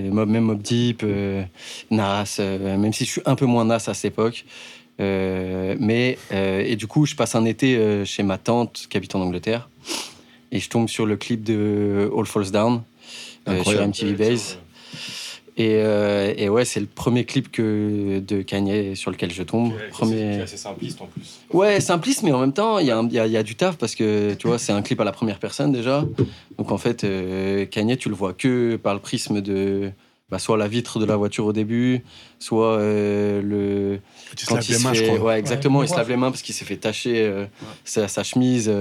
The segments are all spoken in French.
même Mobb Deep, Nas, même si je suis un peu moins Nas à cette époque. Et du coup, je passe un été chez ma tante qui habite en Angleterre et je tombe sur le clip de All Falls Down sur MTV Base. Et ouais, c'est le premier clip de Kanye sur lequel je tombe. C'est assez simpliste en plus. Ouais, simpliste, mais en même temps, il y a du taf parce que tu vois, c'est un clip à la première personne déjà. Donc en fait, Kanye, tu le vois que par le prisme de soit la vitre de la voiture au début, soit quand il se lave les mains, je crois. Ouais, exactement, il se lave les mains parce qu'il s'est fait tacher sa chemise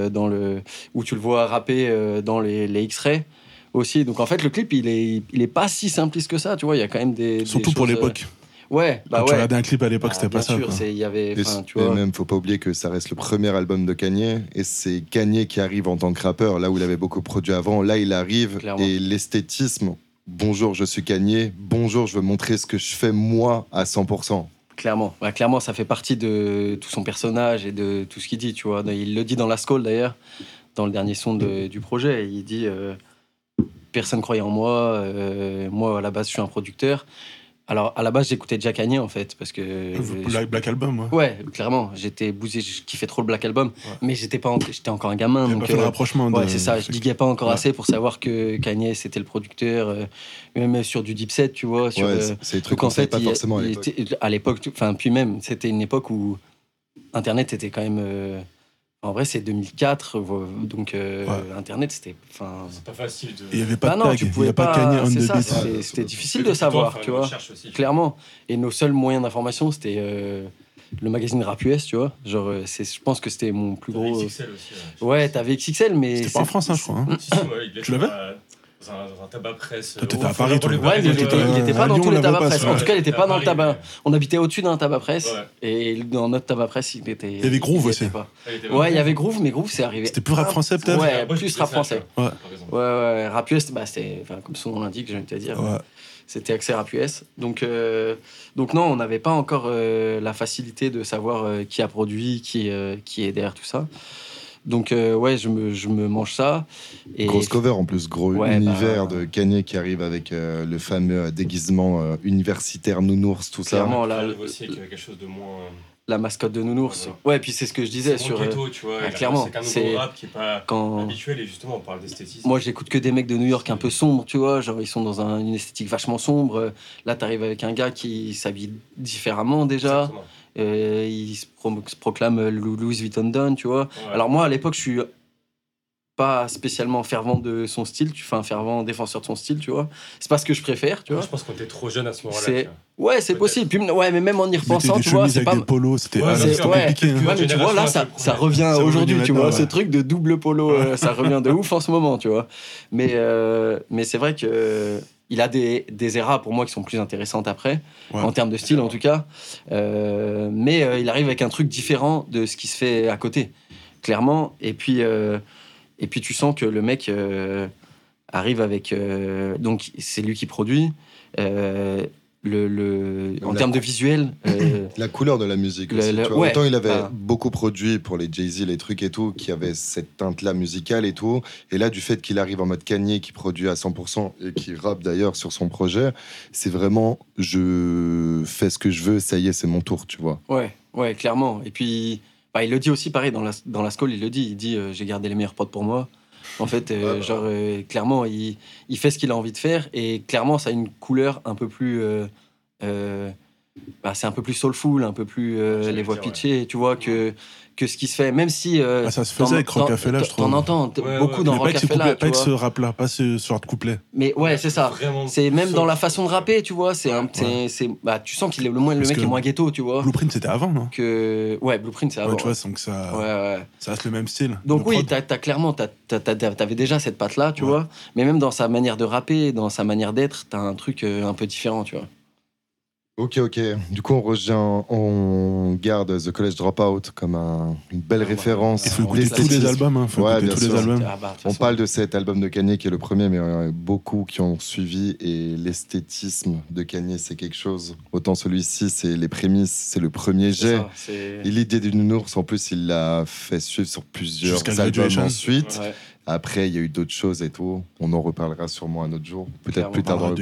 où tu le vois rapper dans les X-rays. Aussi, donc en fait le clip il est pas si simpliste que ça, tu vois, il y a quand même surtout des pour choses, l'époque. Ouais, quand tu regardais un clip à l'époque, c'était pas ça. Bien sûr, il y avait, tu vois. Et même, faut pas oublier que ça reste le premier album de Kanye, et c'est Kanye qui arrive en tant que rappeur, là où il avait beaucoup produit avant. Là, il arrive, clairement. Et l'esthétisme, bonjour, je suis Kanye, bonjour, je veux montrer ce que je fais moi à 100%. Clairement, clairement, ça fait partie de tout son personnage et de tout ce qu'il dit, tu vois. Il le dit dans La Skull d'ailleurs, dans le dernier son du projet, il dit. Personne croyait en moi. Moi, à la base, je suis un producteur. Alors, à la base, j'écoutais déjà Kanye, en fait, parce que... Black Album, ouais. Ouais, clairement. J'étais bousillé, je kiffais trop le Black Album. Ouais. Mais j'étais encore un gamin. Donc, pas fait le rapprochement. Ouais, c'est ça. Je diguais pas encore assez pour savoir que Kanye, c'était le producteur. Même sur du Deep Set, tu vois. C'est des trucs qu'on savait pas forcément à l'époque. Puis même, c'était une époque où Internet était quand même... En vrai, c'est 2004, donc Internet, c'était... C'est pas facile de... Il n'y avait pas de tag, il n'y a pas de Kanye on the beat. C'était difficile de savoir, tu vois, clairement. Et nos seuls moyens d'information, c'était le magazine Rap US, tu vois. Genre, je pense que c'était mon plus gros... XXL aussi. Ouais, t'avais XXL, mais... C'était pas en France, je crois. Tu l'avais dans un tabac presse. Toi, t'étais à Paris, toi. Ouais, mais il était pas dans tous les tabac presse. En tout cas, il était pas dans le tabac. On habitait au-dessus d'un tabac presse. Et dans notre tabac presse, il était. Il y avait Groove aussi. Ouais, il y avait Groove, mais Groove, c'est arrivé. C'était plus rap français, peut-être. Ouais, plus rap français. Ouais. Rap US, c'était, comme son nom l'indique, je viens de te dire. C'était accès Rap US. Donc non, on n'avait pas encore la facilité de savoir qui a produit, qui est derrière tout ça. Donc ouais, je me mange ça. Et... Grosse cover en plus, gros univers de Kanye qui arrive avec le fameux déguisement universitaire nounours, tout clairement, ça. Là, aussi avec quelque chose de moins... La mascotte de nounours. Ouais, puis c'est ce que je disais sur... Ghetto, tu vois, clairement. C'est qu'un nouveau rap qui est pas habituel et justement on parle d'esthétisme. Moi j'écoute que des mecs de New York un peu sombres, tu vois, genre ils sont dans une esthétique vachement sombre. Là t'arrives avec un gars qui s'habille différemment déjà. Exactement. Il se proclame Louis Vuitton Don, tu vois. Ouais. Alors moi, à l'époque, je suis pas spécialement fervent de son style, un fervent défenseur de son style, tu vois. C'est pas ce que je préfère, tu vois. Je pense qu'on était trop jeune à ce moment-là. Ouais, c'est possible. Puis, ouais, mais même en y repensant, tu vois, c'est pas... des polos, c'était compliqué. Ouais, mais tu vois, là, ça revient aujourd'hui, tu vois. Ce truc de double polo, ça revient de ouf en ce moment, tu vois. Mais c'est vrai que... Il a des eras pour moi qui sont plus intéressantes après, en termes de style en tout cas. Mais il arrive avec un truc différent de ce qui se fait à côté, clairement. Et puis tu sens que le mec arrive avec... donc c'est lui qui produit. En termes de visuel... la couleur de la musique aussi. Autant il avait beaucoup produit pour les Jay-Z, les trucs et tout, qui avait cette teinte-là musicale et tout. Et là, du fait qu'il arrive en mode Kanye, qui produit à 100% et qui rappe d'ailleurs sur son projet, c'est vraiment, je fais ce que je veux, ça y est, c'est mon tour, tu vois. Ouais, clairement. Et puis, il le dit aussi, pareil, dans la Skull, il dit j'ai gardé les meilleurs potes pour moi. En fait, clairement, il fait ce qu'il a envie de faire et clairement, ça a une couleur un peu plus... c'est un peu plus soulful, un peu plus les voix pitchées, tu vois, que ce qui se fait, même si... ça se faisait avec Rockefeller, je trouve. T'en entends beaucoup dans Rockefeller, pas avec ce rap-là, pas ce genre de couplet. Mais ouais, c'est ça. C'est même dans la façon de rapper, tu vois, tu sens qu'il est le mec est moins ghetto, tu vois. Blueprint, c'était avant, non? Ouais, Blueprint, c'est avant. Ouais, tu vois, donc ça reste le même style. Donc oui, t'avais déjà cette patte-là, tu vois, mais même dans sa manière de rapper, dans sa manière d'être, t'as un truc un peu différent, tu vois. Ok. Du coup, on garde The College Dropout comme une belle référence. Il faut écouter tous les albums. On parle de cet album de Kanye qui est le premier, mais il y en a beaucoup qui ont suivi. Et l'esthétisme de Kanye, c'est quelque chose. Autant celui-ci, c'est les prémices, c'est le premier jet. Et l'idée du nounours, en plus, il l'a fait suivre sur plusieurs albums ensuite. Ouais. Après, il y a eu d'autres choses et tout. On en reparlera sûrement un autre jour. Peut-être plus tard dans le